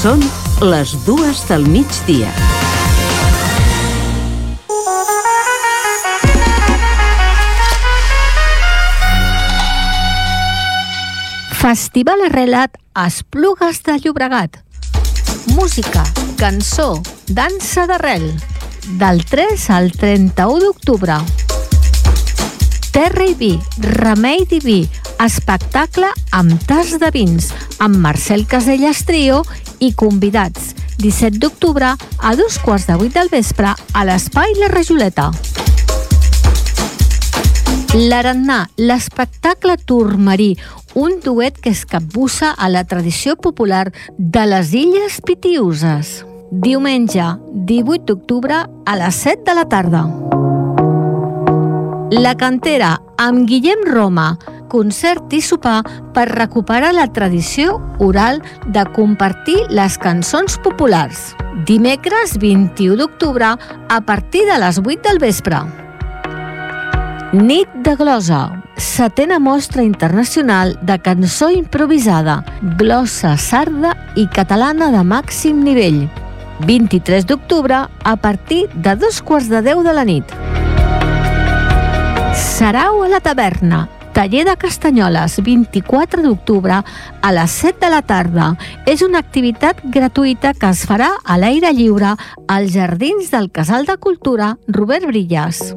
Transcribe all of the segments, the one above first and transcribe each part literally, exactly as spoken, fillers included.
Són les dues del migdia. Festival arrelat a Esplugues de Llobregat. Música, cançó, dansa d'arrel. Del tres al trenta-u d'octubre. Terra i vi, remei diví, espectacle amb tas de vins, amb Marcel Casellas Trio i convidats. disset d'octubre a dos quarts de vuit del vespre a l'Espai La Rajoleta. L'Arannà, l'espectacle turmarí, un duet que es capbussa a la tradició popular de les Illes Pitiüses. Diumenge, divuit d'octubre a les set de la tarda. La Cantera, amb Guillem Roma, concert i sopar per recuperar la tradició oral de compartir les cançons populars. Dimecres, vint-i-u d'octubre, a partir de les vuit del vespre. Nit de glosa, setena mostra internacional de cançó improvisada, glossa, sarda i catalana de màxim nivell. vint-i-tres d'octubre, a partir de dos quarts de deu de la nit. Sarau a la taverna, taller de castanyoles, vint-i-quatre d'octubre a les set de la tarda. És una activitat gratuïta que es farà a l'aire lliure als jardins del Casal de Cultura Robert Brillas.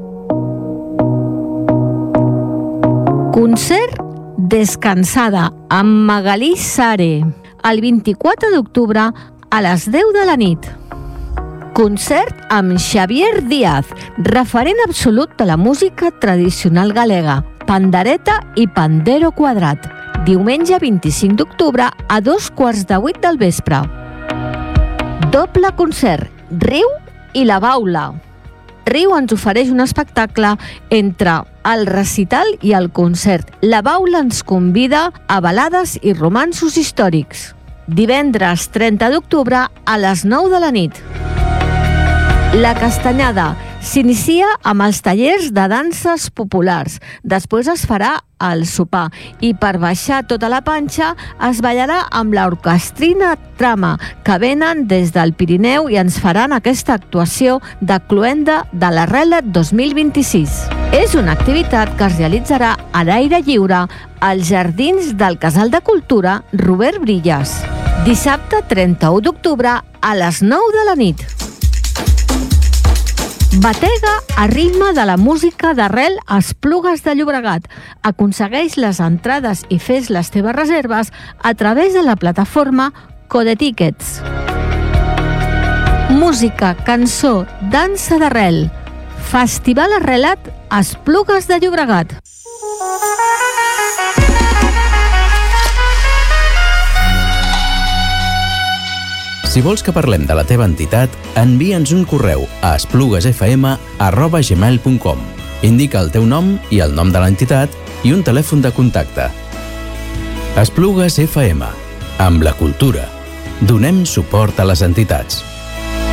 Concert Descansada amb Magalí Sare, el vint-i-quatre d'octubre a les deu de la nit. Concert amb Xavier Díaz, referent absolut de la música tradicional galega, pandereta i pandero quadrat. Diumenge vint-i-cinc d'octubre a dos quarts de vuit del vespre. Doble concert, Riu i la Baula. Riu ens ofereix un espectacle entre el recital i el concert. La Baula ens convida a balades i romanços històrics. Divendres trenta d'octubre a les nou de la nit. La Castanyada s'inicia amb els tallers de danses populars. Després es farà el sopar i per baixar tota la panxa es ballarà amb l'orquestrina Trama, que venen des del Pirineu i ens faran aquesta actuació de cloenda de l'Arrelat dos mil vint-i-sis. És una activitat que es realitzarà a l'aire lliure als jardins del Casal de Cultura Robert Brillas. Dissabte trenta-u d'octubre a les nou de la nit. Batega a ritme de la música d'arrel a Esplugues de Llobregat. Aconsegueix les entrades i fes les teves reserves a través de la plataforma Code Tickets. Música, cançó, dansa d'arrel. Festival arrelat a Esplugues de Llobregat. Si vols que parlem de la teva entitat, envia'ns un correu a espluguesfm arroba gmail punt com. Indica el teu nom i el nom de l'entitat i un telèfon de contacte. Esplugues F M. Amb la cultura. Donem suport a les entitats.